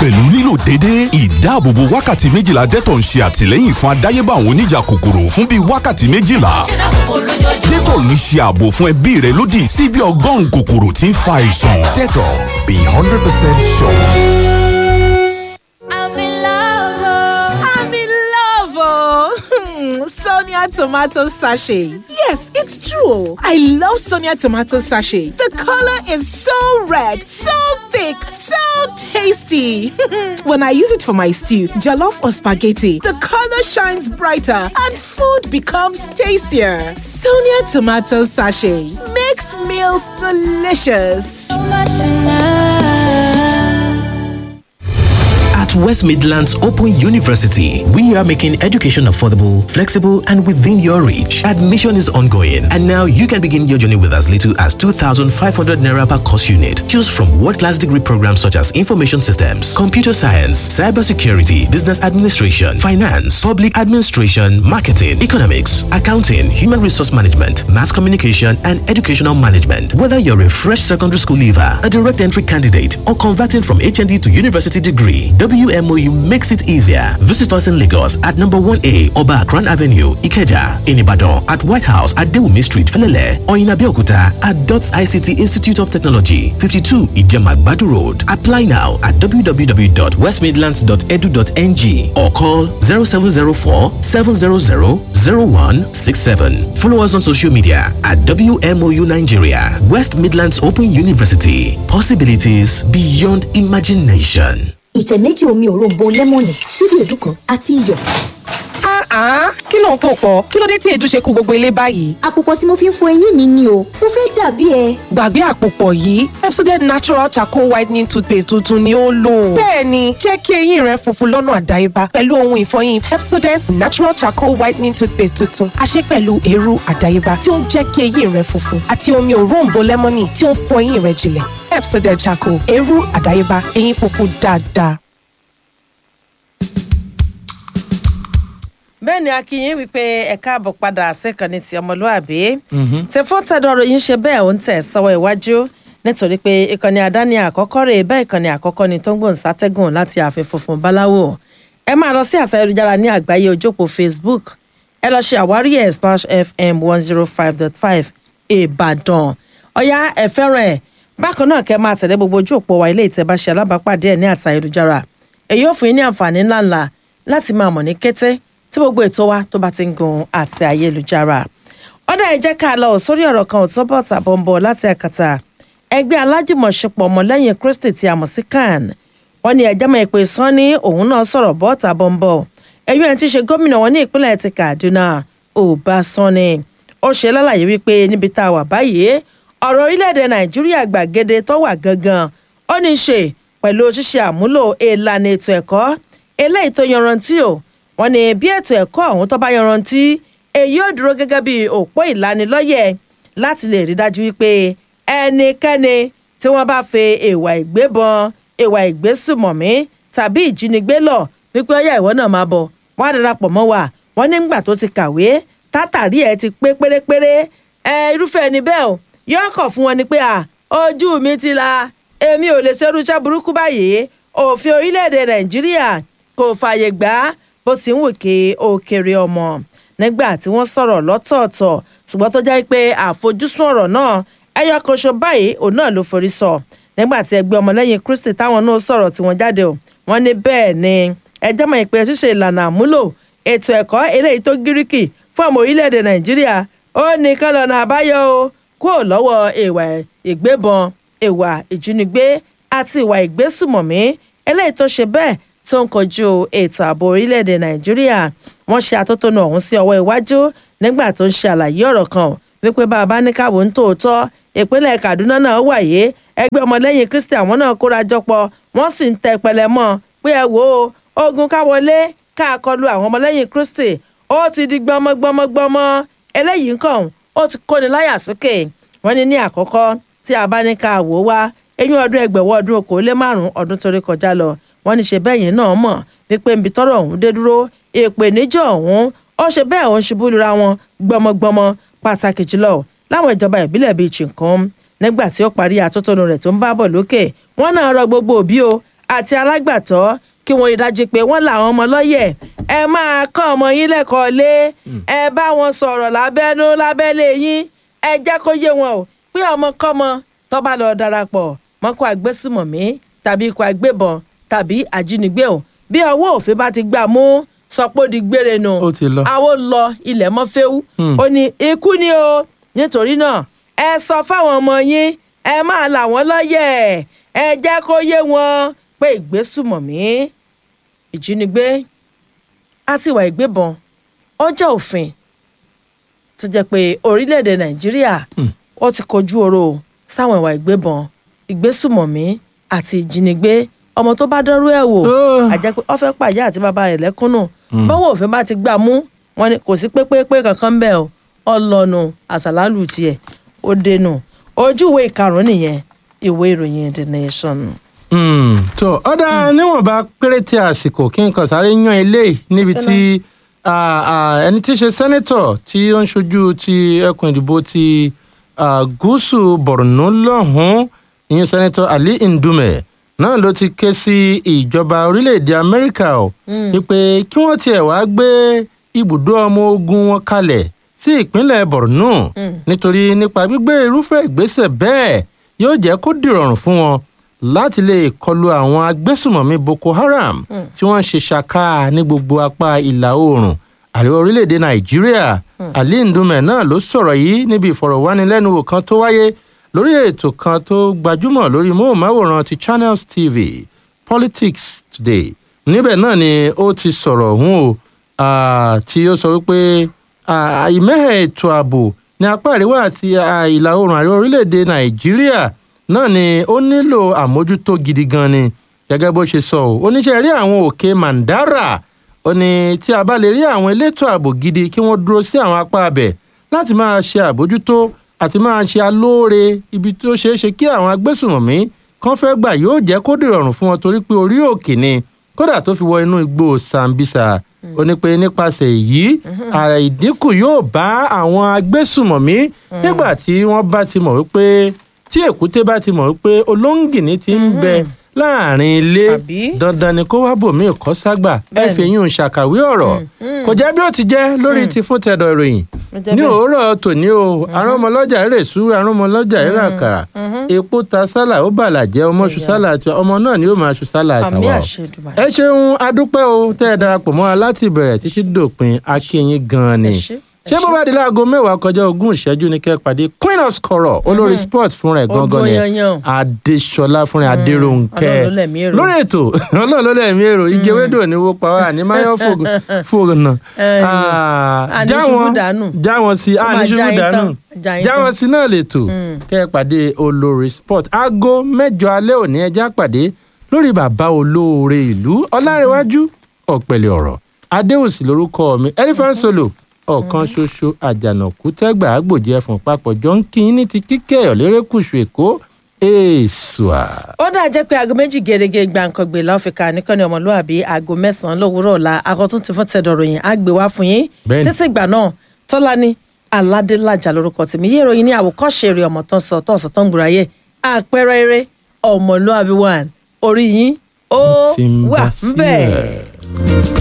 pẹ̀lú lílo déédéé ìdáàbòbò wákàtí 12 Dettol ń ṣe àtìlẹ́yìn fún àdáyébá àwọn oníjà kòkòrò fún bíi wákàtí 12. Dettol ń ṣe ààbò fún ẹbí rẹ lódì sí bí 100 kòkòrò tí ń fa àìsàn. Dettol, be 100% sure. Sonia tomato sachet. Yes, it's true. I love Sonia tomato sachet. The color is so red, so thick, so tasty. When I use it for my stew, jollof or spaghetti, the color shines brighter and food becomes tastier. Sonia tomato sachet makes meals delicious. At West Midlands Open University, we are making education affordable, flexible, and within your reach. Admission is ongoing, and now you can begin your journey with as little as 2,500 naira per course unit. Choose from world-class degree programs such as information systems, computer science, cybersecurity, business administration, finance, public administration, marketing, economics, accounting, human resource management, mass communication, and educational management. Whether you're a fresh secondary school leaver, a direct entry candidate, or converting from HND to university degree, WMOU makes it easier. Visit us in Lagos at number 1A Oba Akran Avenue, Ikeja, in Ibadan at White House at Dewumi Street, Felele, or in Abeokuta at DOTS ICT Institute of Technology, 52 Ijemagbadu Road. Apply now at www.westmidlands.edu.ng or call 0704-700-0167. Follow us on social media at WMOU Nigeria. West Midlands Open University. Possibilities beyond imagination. Ìtẹ̀ méjì omi òróǹbó lẹ́mọ̀nì, ṣíbí èédú kan àti iyọ̀. Kí ló ń pò pọ̀? Kí ló dé tí èédú ṣe kú gbogbo ilé báyìí? Àpòpọ̀ tí mo fi ń fọ eyín mi ni o, mo fẹ́ dàbí ẹ. Gbàgbé àpòpọ̀ yìí, Pepsodent Natural Charcoal Whitening Toothpaste tuntun ni ó lò. Bẹ́ẹ̀ni, jẹ́ kí eyín rẹ funfun lọ́nà àdáyébá pẹ̀lú ohun ìfọyín Pepsodent Natural Charcoal Whitening Toothpaste tuntun. A ṣe pẹ̀lú eérú àdáyébá tí ó ń jẹ́ kí eyín rẹ funfun àti omi òróǹbó lẹ́mọ́nì tí ó ń fọ eyín rẹ jinlẹ̀. Pepsodent Charcoal, eérú àdáyébá, eyín funfun dáadáa. bẹ́ẹ̀ ni akínyìn wípé ẹ̀ka àbọ̀ padà sẹ́kànnì ti ọmọlúàbí tẹ̀fọ́tẹ̀dọ̀rọ̀ yìí ń ṣe bẹ́ẹ̀ ó ń tẹ̀ sọ́wọ́ iwájú nítorí pé ìkànnì àdáni àkọ́kọ́ rẹ̀ bẹ́ẹ̀ ìkànnì àkọ́kọ́ ni tó ń gbòǹ sátẹ́gùn láti ààfin funfun báláwo. Ẹ máa lọ sí àtẹ̀jára ní àgbáyé ojópó Facebook, ẹ lọ ṣe àwárí ẹ̀ Splash FM 105.5 Ìbàdàn. Ọ̀yá ẹ fẹ́ràn ẹ̀ bákan náà kẹ́ máa tẹ̀lé gbogbo ojú òpó wa ilé ìtẹ̀báṣe alábàápàdé ẹ̀ ní àtẹ̀jára. Èyí ò fún yín ní àǹfààní ńláńlá láti máa mọ̀ ní kété tí gbogbo ètò wa tó bá ti ń gun àti ayélujára. Ọ̀dà ẹ jẹ́ ká lọ sórí ọ̀rọ̀ kan tó bọ̀ tàbọ̀ ń bọ̀ láti àkàtà ẹgbẹ́ alájùmọ̀ṣepọ̀ ọmọlẹ́yìn Kristi tí a mọ̀ sí CAN. Wọ́n ní ẹjẹ́ mọ̀ ìpè Sanni òun náà sọ̀rọ̀ bọ̀ tàbọ̀ ń bọ̀. Ẹ̀yọ́ ẹ̀ ti ṣe gómìnà wọn ní ìpínlẹ̀ ti Kaduna, Uba Sanni. Ó ṣe lálàyé wípé níbi tá a wà báyìí ọ̀rọ̀ orílẹ̀-èdè Nàìjíríà gbàgede tó wà gangan ó ní ṣe pẹ̀lú ṣíṣe àmúlò ìlànà ètò ẹ̀kọ́ eléyìí tó yanrantí o. Wọ́n ní bí ètò ẹ̀kọ́ ọ̀hún tó bá yanrantí èyí ò dúró gẹ́gẹ́ bí òpó ìlanilọ́yẹ̀ láti lè rí dájú wípé ẹnikẹ́ni tí wọ́n bá fi ìwà ìgbébọn, ìwà ìgbésùmọ̀mí tàbí ìjínigbé lọ wípé ọyá ìwọ náà máa bọ̀ wọ́n á darapọ̀ mọ́ wa. Wọ́n nígbà tó ti kàwé tátàrí ẹ̀ ti pé pérépéré irúfẹ́ ẹni bẹ́ẹ̀ o yóò kọ̀ fún wọn ni pé ojú mi ti la èmi ò lè ṣerú iṣẹ́ burúkú báyìí. Òfin orílẹ̀-èdè Nàìjíríà kò fààyè gbà bó ti ń wù kí ó kéré ọmọ. Nígbà tí wọ́n sọ̀rọ̀ lọ́tọ̀ọ̀tọ̀ ṣùgbọ́n tó jẹ́ pé àfojúsùn ọ̀rọ̀ náà ẹyọ kan ṣo báyìí òun náà ló forí sọ. Nígbà tí ẹgbẹ́ ọmọlẹ́yìn Kristi táwọn náà sọ̀rọ̀ tí wọ́n jáde o wọ́n ní bẹ́ẹ̀ ni ẹjẹ́ mọ̀ ìpè ṣíṣe ìlànà àmúlò ètò ẹ̀kọ́ eléyìí tó gíríkì fún ọmọ orílẹ̀-èdè Nàìjíríà ó nìkan lọ́nà àbáyọ o kúrò lọ́wọ́ ìwà ìgbébọn, ìwà ìjínigbé àti ìwà ìgbésùmọ̀mí eléyìí tó ṣe bẹ́ẹ̀ tó ń kojú ètò ààbò orílẹ̀-èdè Nàìjíríà. Wọ́n ṣe àtótónu ọ̀hún sí ọwọ́ iwájú nígbà tó ń ṣe àlàyé ọ̀rọ̀ kan wípé bá a bá ní káwọ́ ń tòótọ́ ìpínlẹ̀ Kaduna náà wáyé ẹgbẹ́ ọmọlẹ́yìn Kristi àwọn náà kóra jọpọ̀ wọ́n sì ń tẹ pẹlẹ mọ́ pé ẹ wo ogun káwọlé káàkọlù àwọn ọmọlẹ́yìn Kristi ó ti di gbọmọgbọmọgbọmọ eléyìí nǹkan ó ti kóni láyà sókè. Wọ́n ní àkọ́kọ́ tí a bá ní ká wò wá eyín ọdún ẹgbẹ̀wọ̀ ọdún 2005 ọdún tó rí kọjá lọ. Wọ́n ní ṣe bẹ́ẹ̀ yẹn náà mọ̀ wípé nbí tọ́rọ̀ ọ̀hún dé dúró ìpèníjà ọ̀hún ó ṣe bẹ́ẹ̀ ó ń ṣubú lura wọn gbọmọgbọmọ pàtàkì jùlọ láwọn ìjọba ìbílẹ̀ bíi Chinkom. Nígbà tí ó parí àtótónu rẹ̀ tó ń bá bọ̀ lókè wọ́n náà rọ gbogbo òbí o àti alágbàtọ́ kí wọ́n rí dájú pé wọ́n làwọn ọmọ lọ́yẹ̀ ẹ máa kọ́ ọmọ yín lẹ́kọ̀ọ́ lé ẹ bá wọn sọ̀rọ̀ lábẹ́nú lábẹ́lé yín ẹ jẹ́ kó yé wọn o pé ọmọkọ́mọ tó bá lọ darapọ̀ mọ́kọ́ àgbésùmọ̀mí tàbí ikọ̀ àgbébọn tàbí àjínigbé o bí ọwọ́ òfin bá ti gbà mú sọpọ́ di gbére nu àwọn lọ ilẹ̀ mọ́fẹ́wú ó ní ikú ni o nítorí náà ẹ sọ fáwọn ọmọ yín ẹ máa là wọ́n lọ́yẹ̀ ẹ jẹ́ kó yé wọn pé ìgbésùmọ̀mí ìjínigbé àti ìwà ìgbébọn ọjọ́ òfin tó jẹ́ pé orílẹ̀-èdè nàìjíríà ó ti kojú oró sáwọn ìwà ìgbébọn ìgbésùmọ̀mí àti ìjínigbé ọmọ tó bá dánrú ẹ̀ wò àjẹ́ pé ó fẹ́ pàyà àti bàbá rẹ̀ lẹ́kúnnù bọ́wọ́ òfin bá ti gbà mú wọn ni kò sí pépépé kankan bẹ́ẹ̀ o ọlọ́nu àṣàlálù tiẹ̀ ó dénú ojú ìwé ìkarùn-ún nìyẹn ìwé ìròyìn The Nation. tó ọ̀dà níwọ̀nba péréte àsìkò kí n kàn sáré yan eléyìí níbi tí ẹni tí í ṣe sẹ́nẹ́tọ̀ tí ó ń ṣojú ti ẹkùn ìdìbò ti gúúsù Borno lọ́hùn-ún ìyẹn sẹ́nẹ́tọ̀ Ali Ndume náà ló ti ké sí ìjọba orílẹ̀-èdè Amẹ́ríkà ọ̀ wípé kí wọ́n tiẹ̀ wá gbé ibùdó ọmọ ogun wọn kalẹ̀ sí ìpínlẹ̀ Borno nítorí nípa gbígbé irúfẹ́ ìgbésẹ̀ bẹ́ẹ̀ yóò jẹ́ kó dìrọ̀rùn fún wọn láti lè kọlu àwọn agbésùmọ̀mí Boko Haram tí wọ́n ń ṣe ṣàkà ní gbogbo apá ìlà oòrùn àríwá orílẹ̀-èdè Nàìjíríà. Ali Ndume náà ló sọ̀rọ̀ yìí níbi ìfọ̀rọ̀wánilẹ́nuwò kan tó wáyé lórí ètò kan tó gbajúmọ̀ lórí móhùnmáwòrán ti Channels TV Politics Today. Níbẹ̀ náà ni ó ti sọ̀rọ̀ ọ̀hún o tí ó sọ wípé ìmẹ́hẹ̀ ètò ààbò ní apá àríwá àti ìlà oòrùn àríwá orílẹ̀-èdè Nàìjíríà náà ni ó nílò àmójútó gidi gan ni gẹ́gẹ́ bó ṣe sọ ọ́ oníṣẹ́ rí àwọn òkè Mandara ó ní tí a bá lè rí àwọn elétò ààbò gidi kí wọ́n dúró sí àwọn apá abẹ̀ láti máa ṣe àbójútó àti máa ṣe alóore ibi tó ṣeé ṣe kí àwọn agbésùnmọ̀mí kan fẹ́ gbà yóò jẹ́ kó dìrọ̀rùn fún wọn torí pé orí òkè ni kódà tó fi wọ inú igbó Sambisa ó ní pé nípasẹ̀ èyí ìdínkù yóò bá àwọn agbésùnmọ̀mí nígbà tí wọ́n bá ti mọ̀ wípé tí èkúté bá ti mọ̀ wípé olóńgìní ti ń bẹ láàrin ilé dandan ni kó wá bòmí ìkọ́ ságbà ẹ fi yún ṣàkàwé ọ̀rọ̀ kò jẹ́ bí ó ti jẹ́ lórí ti fún tẹ̀dọ̀ ìròyìn ní òwúrọ̀ tòní o arúnmọlọ́jà eré sú arúnmọlọ́jà eré àkàrà epo ta sálà ó bàlàjẹ́ ọmọ ṣu sálà àti ọmọ náà ni ó máa ṣu sálà àtàwọn ẹ ṣeun adúpẹ́ o tẹ́ ẹ darapọ̀ mọ́ wa láti ìbẹ̀rẹ̀ títí dòpin akínyìn gan-an ni ṣé bó bá di láago 10 kọjá 20 ìṣẹ́jú ní kẹ́ pàdé Queen of Scoror olórí sports fúnra ẹ̀ gangan ni Adéṣọlá fúnra Adérónkẹ́ lórí ètò Ọlọ́run ló lẹ́mí èrò igewédò ní wó pa wá ní máyọ́ fògùnà jáwọn sí àníṣubú dànù jáwọn sí náà lè tò kẹ́ pàdé olórí sport aago 8 alẹ́ òní ẹjá pàdé lórí bàbá olóore ìlú Ọlárẹ̀wájú Ọ̀pẹ̀lẹ̀ ọ̀rọ̀ Adéwòsì lórúkọ mi Elephant Solo ọ̀kan ṣoṣo àjànàkú tẹ́gbà àgbòjì ẹ̀fọ̀n papọ̀ jọ ń kín ní ti kíkẹ́ ọ̀lẹ́rẹ́kùṣù èkó èèṣùà. ó dáa jẹ́ pé aago 2 gẹ́gẹ́ gbàǹkangbè láfíríkà nìkànnì ọmọlúwàbí aago 9 lówùúrọ̀ ọ̀la akọ̀tún ti fún tẹ̀dọ̀rọ̀yìn àgbè wá fún yín títí ìgbà náà Tọ́lání Aládélájà lórúkọ tèmi yé ìròyìn ní àwòkọ́ṣe eré ọmọ tó ń sọ tó ń sọ tó ń gbùráyè àpẹẹrẹ eré ọmọlúwàbí 1 orí yín ó wà ń bẹ̀.